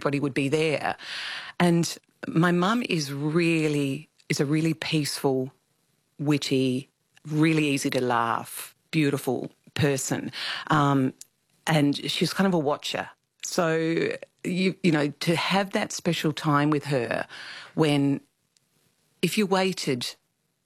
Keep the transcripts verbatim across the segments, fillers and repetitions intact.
everybody would be there. And my mum is really, is a really peaceful, witty, really easy to laugh, beautiful person. Um, and she's kind of a watcher. So, you, you know, to have that special time with her when, if you waited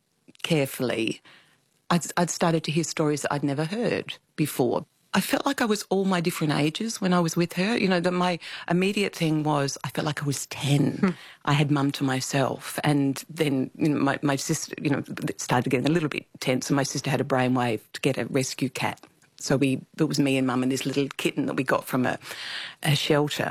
carefully, I'd, I'd started to hear stories that I'd never heard before. I felt like I was all my different ages when I was with her. You know, the, my immediate thing was I felt like I was ten. Hmm. I had mum to myself. And then you know, my, my sister, you know, started getting a little bit tense, and my sister had a brainwave to get a rescue cat. So we, it was me and mum and this little kitten that we got from a, a shelter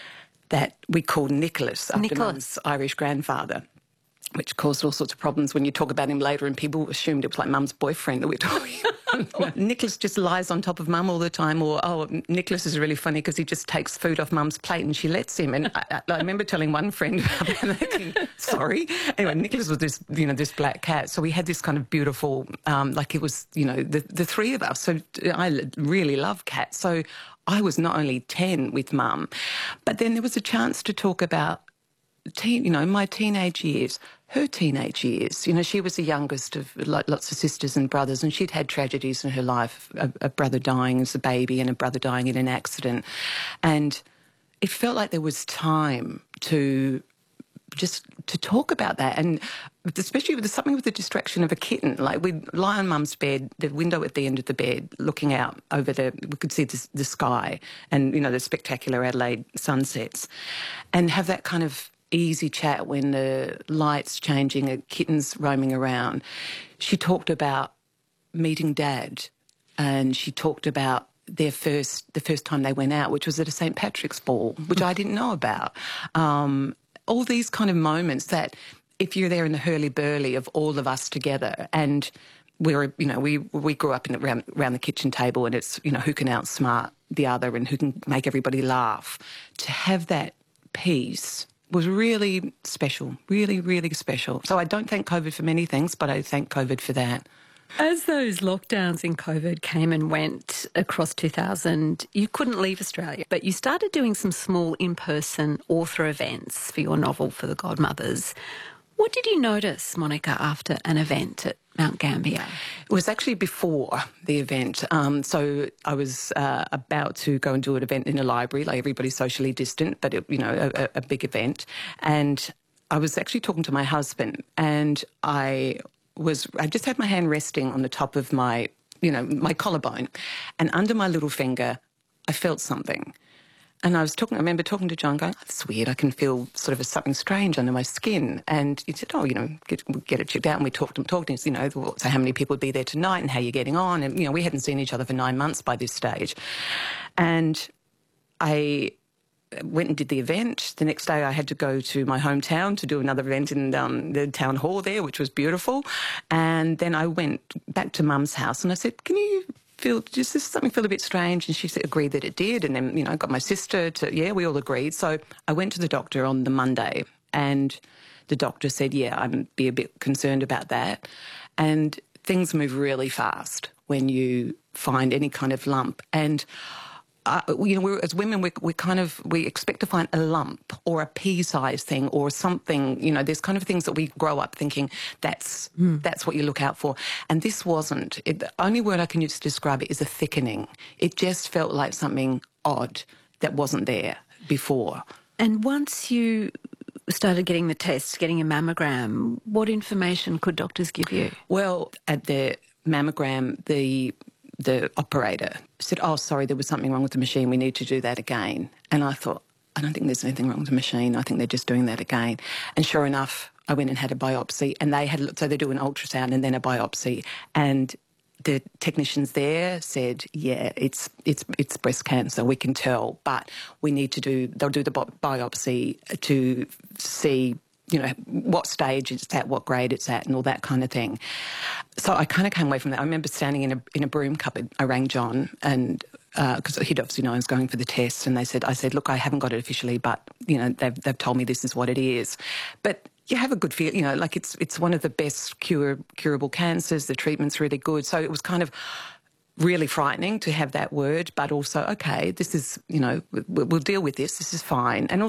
that we called Nicholas, after Nicholas. Mum's Irish grandfather, which caused all sorts of problems when you talk about him later and people assumed it was like mum's boyfriend that we're talking about. Nicholas just lies on top of mum all the time, or, oh, Nicholas is really funny because he just takes food off mum's plate and she lets him. And I, I remember telling one friend about that and they think, sorry. Anyway, Nicholas was this, you know, this black cat. So we had this kind of beautiful, um, like it was, you know, the, the three of us. So I really love cats. So I was not only ten with mum, but then there was a chance to talk about teen, you know, my teenage years, her teenage years. You know, she was the youngest of like, lots of sisters and brothers, and she'd had tragedies in her life, a, a brother dying as a baby and a brother dying in an accident. And it felt like there was time to just to talk about that, and especially with something with the distraction of a kitten. Like we'd lie on mum's bed, the window at the end of the bed, looking out over the, we could see the, the sky and, you know, the spectacular Adelaide sunsets, and have that kind of easy chat when the light's changing, a kitten's roaming around. She talked about meeting Dad, and she talked about their first, the first time they went out, which was at a Saint Patrick's ball, which I didn't know about. Um, all these kind of moments that if you're there in the hurly-burly of all of us together, and we were, you know, we we grew up in around, around the kitchen table, and it's, you know, who can outsmart the other and who can make everybody laugh. To have that peace was really special, really, really special. So I don't thank COVID for many things, but I thank COVID for that. As those lockdowns in COVID came and went across two thousand, you couldn't leave Australia, but you started doing some small in-person author events for your novel, For the Godmothers. What did you notice, Monica, after an event at Mount Gambier? It was actually before the event. Um, so I was uh, about to go and do an event in a library, like everybody's socially distant, but, it, you know, a, a big event. And I was actually talking to my husband, and I was, I just had my hand resting on the top of my, you know, my collarbone, and under my little finger, I felt something. And I was talking, I remember talking to John going, oh, that's weird, I can feel sort of a, something strange under my skin. And he said, oh, you know, get, get it checked out. And we talked and talked, and he said, you know, so how many people would be there tonight and how you're getting on? And, you know, we hadn't seen each other for nine months by this stage. And I went and did the event. The next day I had to go to my hometown to do another event in um, the town hall there, which was beautiful. And then I went back to Mum's house and I said, can you feel, does this something feel a bit strange? And she said, agreed that it did. And then, you know, I got my sister to, yeah, we all agreed. So I went to the doctor on the Monday, and the doctor said, yeah, I'd be a bit concerned about that. And things move really fast when you find any kind of lump. And Uh, you know, we're, as women, we we kind of, we expect to find a lump or a pea-sized thing or something, you know, there's kind of things that we grow up thinking that's mm. that's what you look out for. And this wasn't. It, the only word I can use to describe it is a thickening. It just felt like something odd that wasn't there before. And once you started getting the tests, getting a mammogram, what information could doctors give you? Well, at the mammogram, the the operator said, oh, sorry, there was something wrong with the machine, we need to do that again. And I thought, I don't think there's anything wrong with the machine, I think they're just doing that again. And sure enough, I went and had a biopsy, and they had, so they do an ultrasound and then a biopsy, and the technicians there said, yeah, it's it's it's breast cancer, we can tell, but we need to do, they'll do the biopsy to see, you know, what stage it's at, what grade it's at, and all that kind of thing. So I kind of came away from that. I remember standing in a in a broom cupboard. I rang John, and because uh, he'd obviously known I was going for the test, and they said, I said, look, I haven't got it officially, but you know, they've they've told me this is what it is. But you have a good feel, you know, like it's it's one of the best cure curable cancers. The treatment's really good. So it was kind of really frightening to have that word, but also, okay, this is, you know, we'll deal with this. This is fine. And